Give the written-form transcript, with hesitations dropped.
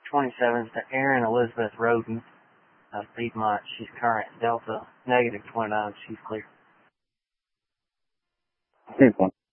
27 is to Erin Elizabeth Roden of Piedmont. She's current. Delta, -29. She's clear. 2-1.